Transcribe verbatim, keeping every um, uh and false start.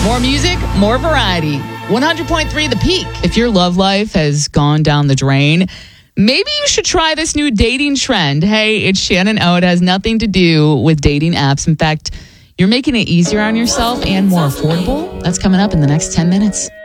More music, more variety. one hundred point three The Peak. If your love life has gone down the drain, maybe you should try this new dating trend. Hey, it's Shannon O. It has nothing to do with dating apps. In fact, you're making it easier on yourself and more affordable. That's coming up in the next ten minutes.